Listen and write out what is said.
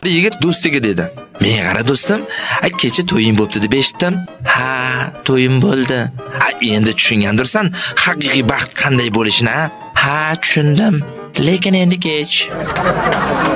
Yigit do'stiga dedi. "Men qara do'stim, kecha to'ying bo'pti deb eshitdim." "Ha, to'yim bo'ldi." Endi tushungandirsan, haqiqiy baxt qanday bo'lishini, ha? "Ha, tushundim. Lekin endi kech."